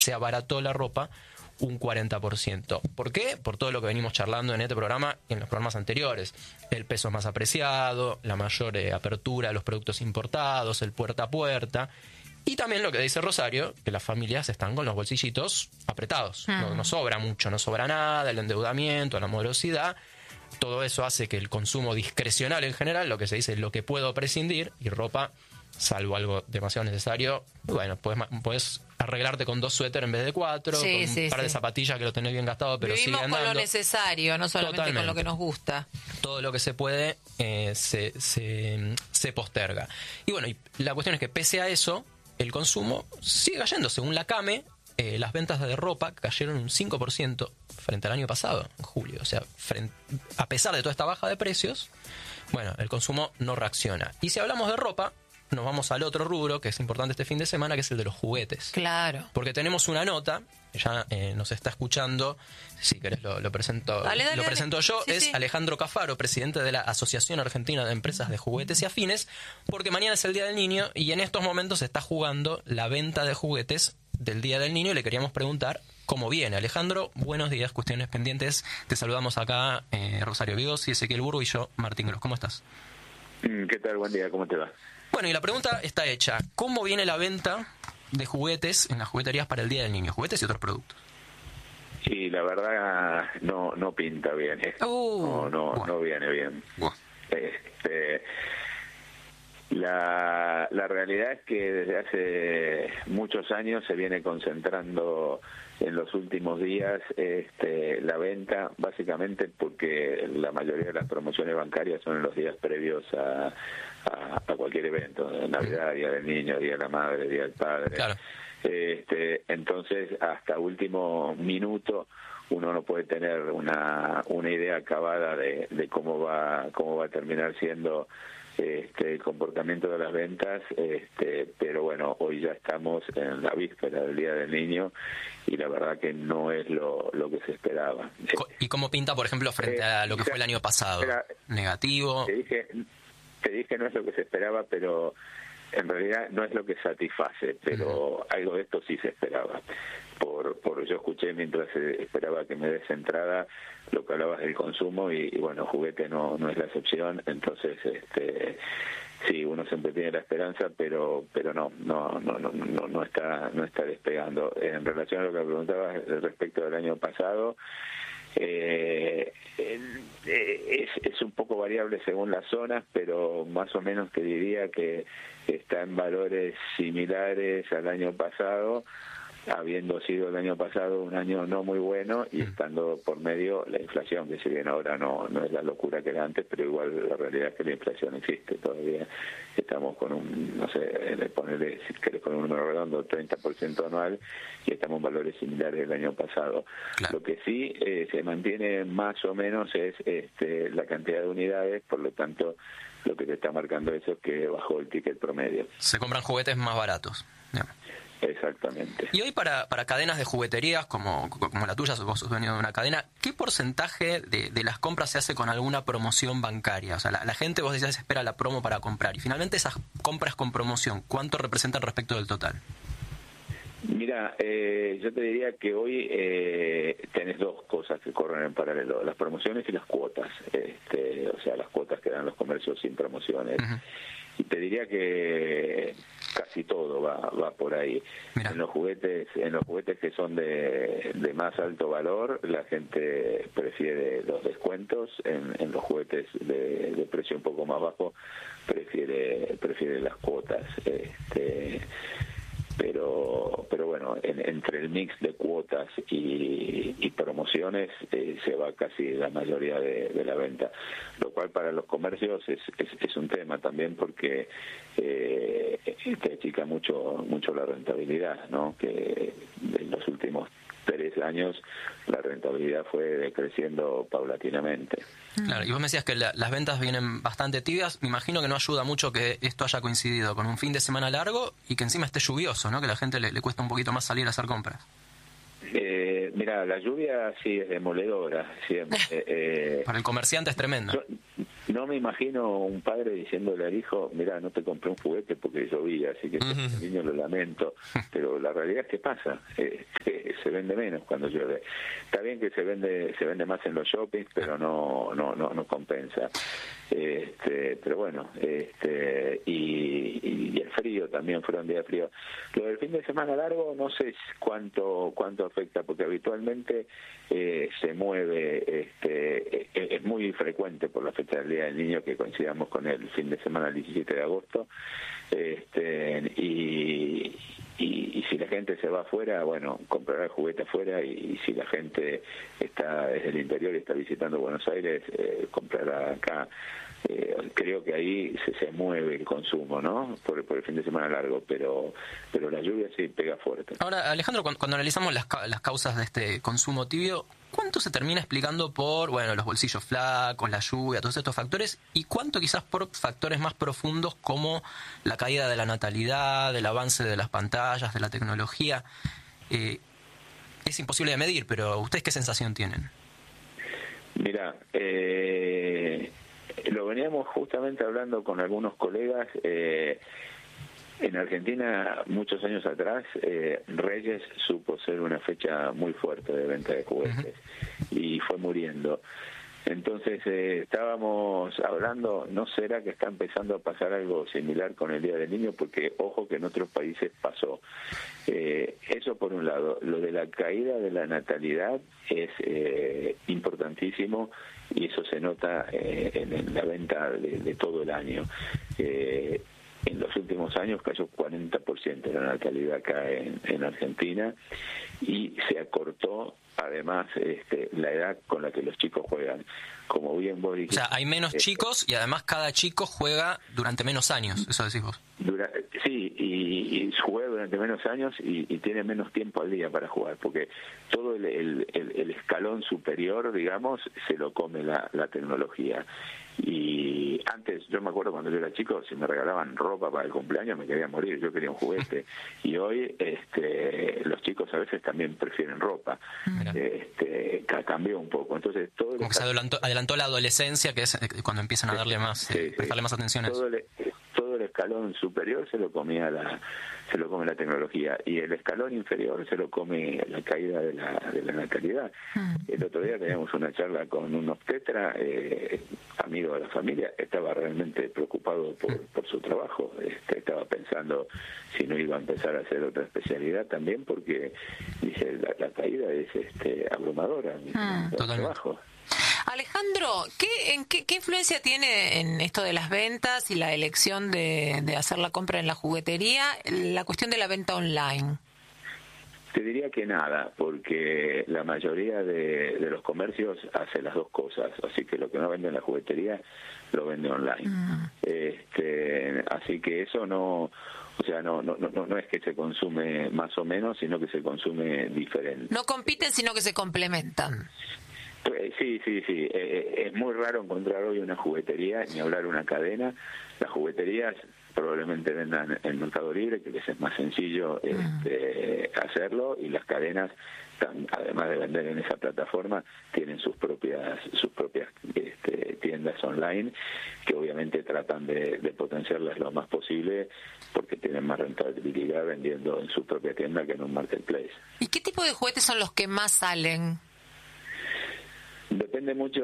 se abarató la ropa un 40%. ¿Por qué? Por todo lo que venimos charlando en este programa y en los programas anteriores. El peso es más apreciado, la mayor apertura a los productos importados, el puerta a puerta. Y también lo que dice Rosario, que las familias están con los bolsillitos apretados. No sobra mucho, no sobra nada, el endeudamiento, la morosidad. Todo eso hace que el consumo discrecional en general, lo que se dice, lo que puedo prescindir, y ropa, salvo algo demasiado necesario, bueno, puedes arreglarte con 2 suéteres en vez de 4, con un par de zapatillas que lo tenés bien gastado, pero sigue andando. Vivimos con lo necesario, no solamente Totalmente. con lo que nos gusta. Todo lo que se puede se posterga. Y bueno, y la cuestión es que pese a eso, el consumo sigue cayendo. Según la CAME, las ventas de ropa cayeron un 5% frente al año pasado, en julio. O sea, a pesar de toda esta baja de precios, bueno, el consumo no reacciona. Y si hablamos de ropa, nos vamos al otro rubro que es importante este fin de semana, que es el de los juguetes. Claro. Porque tenemos una nota, ya nos está escuchando, si querés lo presento, Dale. presento yo, Sí, es sí. Alejandro Cafaro, presidente de la Asociación Argentina de Empresas de Juguetes y Afines, porque mañana es el Día del Niño y en estos momentos se está jugando la venta de juguetes del Día del Niño y le queríamos preguntar cómo viene. Alejandro, buenos días, Cuestiones Pendientes. Te saludamos acá, Rosario Vigossi, Ezequiel Burgo y yo, Martín Gross. ¿Cómo estás? ¿Qué tal? Buen día, ¿cómo te va? Bueno, y la pregunta está hecha. ¿Cómo viene la venta de juguetes en las jugueterías para el Día del Niño? Juguetes y otros productos. Y la verdad no pinta bien. No viene bien. La realidad es que desde hace muchos años se viene concentrando en los últimos días la venta, básicamente porque la mayoría de las promociones bancarias son en los días previos a cualquier evento, Navidad, Día del Niño, Día de la Madre, Día del Padre. Claro. Entonces, hasta último minuto uno no puede tener una idea acabada de cómo va a terminar siendo el comportamiento de las ventas, pero bueno, hoy ya estamos en la víspera del Día del Niño y la verdad que no es lo que se esperaba. ¿Y cómo pinta, por ejemplo, frente a lo que fue el año pasado? ¿Negativo? Te dije no es lo que se esperaba, pero en realidad no es lo que satisface, pero algo de esto sí se esperaba. Yo escuché mientras esperaba que me des entrada lo que hablabas del consumo y bueno, juguete no es la excepción, entonces sí, uno siempre tiene la esperanza, pero no está despegando. En relación a lo que me preguntabas respecto del año pasado, es un poco variable según las zonas, pero más o menos te diría que está en valores similares al año pasado, habiendo sido el año pasado un año no muy bueno y estando por medio la inflación, que si bien ahora no es la locura que era antes, pero igual la realidad es que la inflación existe todavía. Estamos con ponerle, si querés poner un número redondo, 30% anual, y estamos en valores similares del año pasado. Claro. Lo que sí se mantiene más o menos es la cantidad de unidades, por lo tanto lo que te está marcando eso es que bajó el ticket promedio. Se compran juguetes más baratos. Yeah. Exactamente. Y hoy para cadenas de jugueterías como la tuya, vos sos dueño de una cadena, ¿qué porcentaje de las compras se hace con alguna promoción bancaria? O sea, la gente, vos decías, espera la promo para comprar. Y finalmente esas compras con promoción, ¿cuánto representan respecto del total? Mira, yo te diría que hoy tenés dos cosas que corren en paralelo, las promociones y las cuotas, o sea, las cuotas que dan los comercios sin promociones. Y te diría que casi todo va por ahí. Mirá. En los juguetes que son de más alto valor, la gente prefiere los descuentos. En los juguetes de precio un poco más bajo, prefiere las cuotas. Pero bueno, entre el mix de cuotas y promociones se va casi la mayoría de la venta, lo cual para los comercios es un tema también porque te achica mucho la rentabilidad, ¿no? Que en los últimos 3 años la rentabilidad fue decreciendo paulatinamente. Claro, y vos me decías que las ventas vienen bastante tibias. Me imagino que no ayuda mucho que esto haya coincidido con un fin de semana largo y que encima esté lluvioso, ¿no? Que a la gente le cuesta un poquito más salir a hacer compras. Mira, la lluvia sí es demoledora siempre. Para el comerciante es tremendo. no me imagino un padre diciéndole al hijo, mira, no te compré un juguete porque llovía, así que el niño lo lamento, pero la realidad es que pasa, se vende menos cuando llueve. Está bien que se vende más en los shoppings, pero no compensa. Pero bueno, y el frío también, fueron días fríos. Lo del fin de semana largo no sé cuánto afecta, porque habitualmente se mueve, es muy frecuente por la fecha del Día del Niño que coincidamos con el fin de semana del 17 de agosto, y si la gente se va afuera, bueno, comprará el juguete afuera, y si la gente está desde el interior y está visitando Buenos Aires, comprará acá. Creo que ahí se mueve el consumo, ¿no? Por el fin de semana largo, pero la lluvia sí pega fuerte. Ahora, Alejandro, cuando analizamos las causas de este consumo tibio, ¿cuánto se termina explicando por, bueno, los bolsillos flacos, la lluvia, todos estos factores, y cuánto quizás por factores más profundos como la caída de la natalidad, el avance de las pantallas, de la tecnología? Es imposible de medir, pero ¿ustedes qué sensación tienen? Mira, lo veníamos justamente hablando con algunos colegas. En Argentina, muchos años atrás, Reyes supo ser una fecha muy fuerte de venta de juguetes, y fue muriendo. Entonces estábamos hablando, ¿no será que está empezando a pasar algo similar con el Día del Niño? Porque ojo que en otros países pasó. Eso por un lado. Lo de la caída de la natalidad es importantísimo, y eso se nota en la venta de todo el año. En los últimos años cayó 40% de la natalidad acá en Argentina, y se acortó además la edad con la que los chicos juegan. Como bien vos dijiste, o sea, hay menos chicos, y además cada chico juega durante menos años, eso decís vos. Sí, y juega durante menos años, y tiene menos tiempo al día para jugar, porque todo el escalón superior, digamos, se lo come la tecnología. Y antes, yo me acuerdo cuando yo era chico, si me regalaban ropa para el cumpleaños me quería morir, yo quería un juguete. Y hoy los chicos a veces también prefieren ropa. Cambió un poco. Entonces todo como que se adelantó la adolescencia, que es cuando empiezan a darle más, prestarle más atención a eso. Todo el escalón superior se lo come la tecnología, y el escalón inferior se lo come la caída de la natalidad. El otro día teníamos una charla con un obstetra, amigo de la familia, estaba realmente preocupado por su trabajo, estaba pensando si no iba a empezar a hacer otra especialidad también, porque dice, la caída es abrumadora en el trabajo. Alejandro, ¿qué influencia tiene en esto de las ventas y la elección de hacer la compra en la juguetería la cuestión de la venta online? Te diría que nada, porque la mayoría de los comercios hace las dos cosas, así que lo que no vende en la juguetería lo vende online. Así que eso no es que se consume más o menos, sino que se consume diferente. No compiten, sino que se complementan. Sí. Es muy raro encontrar hoy una juguetería, ni hablar una cadena. Las jugueterías probablemente vendan en Mercado Libre, que les es más sencillo hacerlo, y las cadenas, además de vender en esa plataforma, tienen sus propias tiendas online, que obviamente tratan de potenciarlas lo más posible, porque tienen más rentabilidad vendiendo en su propia tienda que en un marketplace. ¿Y qué tipo de juguetes son los que más salen? Depende mucho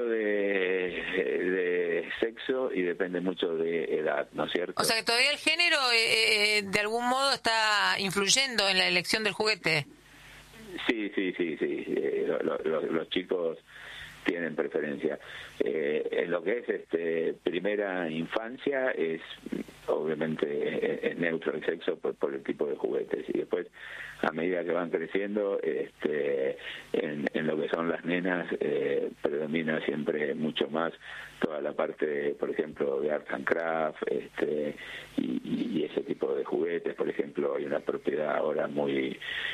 de sexo, y depende mucho de edad, ¿no es cierto? O sea que todavía el género de algún modo está influyendo en la elección del juguete. Sí. Los chicos tienen preferencia. En lo que es primera infancia es obviamente neutro el sexo por el tipo de juguetes, y después a medida que van creciendo en lo que son las nenas predomina siempre mucho más toda la parte, por ejemplo, de art and craft y ese tipo de juguetes. Por ejemplo, hay una propiedad ahora muy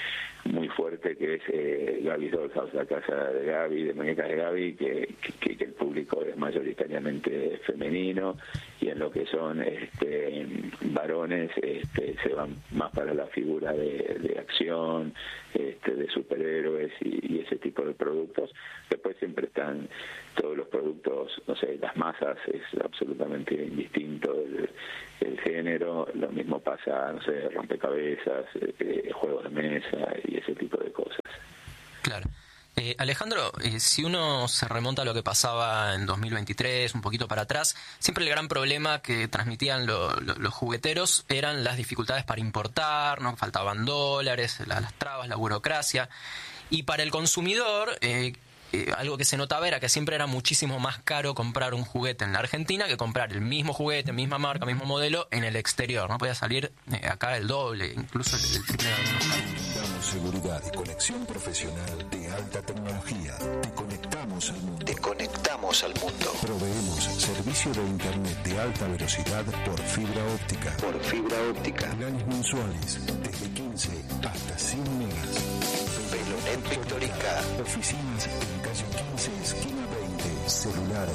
muy fuerte, que es Gaby's Dollhouse, la casa de Gaby, de muñecas de Gaby, que el público es mayoritariamente femenino, y en lo que son varones se van más para la figura de acción, de superhéroes y ese tipo de productos. Después siempre están todos los productos, no sé, las masas es absolutamente indistinto el género. Lo mismo pasa, no sé, rompecabezas, juegos de mesa y ese tipo de cosas. Claro. Alejandro, si uno se remonta a lo que pasaba en 2023, un poquito para atrás, siempre el gran problema que transmitían los jugueteros eran las dificultades para importar, ¿no? Faltaban dólares, las trabas, la burocracia. Y para el consumidor, algo que se notaba era que siempre era muchísimo más caro comprar un juguete en la Argentina que comprar el mismo juguete, misma marca, mismo modelo en el exterior. No podía salir acá el doble, incluso el triple de algunos casos. Damos seguridad y conexión profesional de alta tecnología. Te conectamos al mundo. Proveemos servicio de internet de alta velocidad por fibra óptica. Planes mensuales desde 15 hasta 100 megas. Velonet Victorica. Oficinas en calle 15, esquina 20. Celular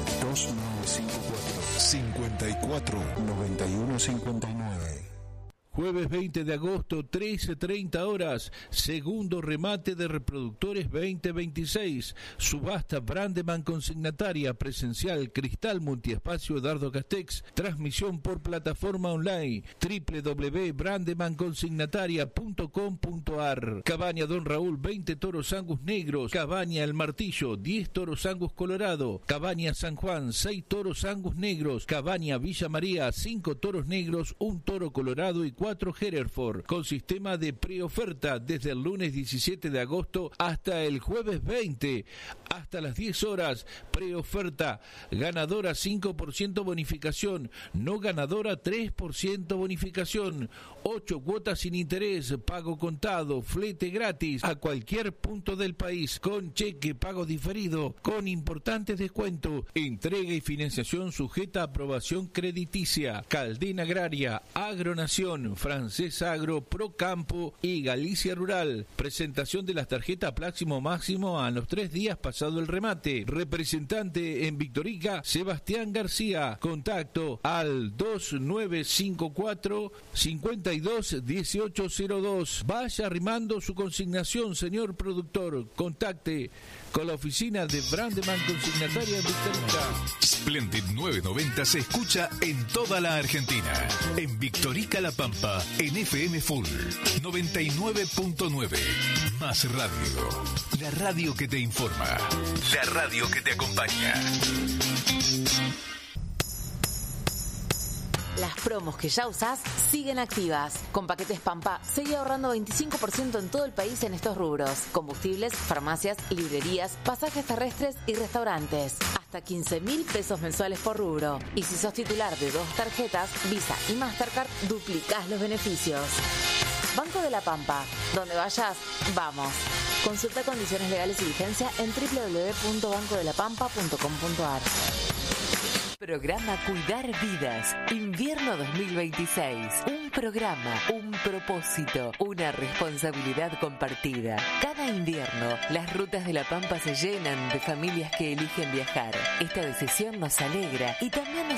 2954 549159. Jueves 20 de agosto, 13:30 horas, segundo remate de reproductores 2026, subasta Brandeman consignataria presencial, Cristal Multiespacio Edardo Castex, transmisión por plataforma online, www.brandemanconsignataria.com.ar. Cabaña Don Raúl, 20 toros Angus negros, Cabaña El Martillo, 10 toros Angus colorado, Cabaña San Juan, 6 toros Angus negros, Cabaña Villa María, 5 toros negros, 1 toro colorado y 4 Hereford, con sistema de preoferta desde el lunes 17 de agosto hasta el jueves 20, hasta las 10 horas, preoferta, ganadora 5% bonificación, no ganadora 3% bonificación, 8 cuotas sin interés, pago contado, flete gratis a cualquier punto del país, con cheque, pago diferido, con importantes descuentos, entrega y financiación sujeta a aprobación crediticia. Caldena Agraria, Agronación, Francesa Agro, Procampo y Galicia Rural. Presentación de las tarjetas máximo a los 3 días pasado el remate. Representante en Victorica, Sebastián García. Contacto al 2954 521802. Vaya arrimando su consignación, señor productor. Contacte con la oficina de Brandeman Consignataria en Victorica. Splendid 990 se escucha en toda la Argentina. En Victorica La Pampa, en FM Full 99.9. Más radio. La radio que te informa. La radio que te acompaña. Las promos que ya usás siguen activas. Con paquetes Pampa, seguí ahorrando 25% en todo el país en estos rubros. Combustibles, farmacias, librerías, pasajes terrestres y restaurantes. Hasta 15.000 pesos mensuales por rubro. Y si sos titular de 2 tarjetas, Visa y Mastercard, duplicás los beneficios. Banco de la Pampa. Donde vayas, vamos. Consulta condiciones legales y vigencia en www.bancodelapampa.com.ar. Programa Cuidar Vidas, invierno 2026. Un programa, un propósito, una responsabilidad compartida. Cada invierno, las rutas de La Pampa se llenan de familias que eligen viajar. Esta decisión nos alegra y también nos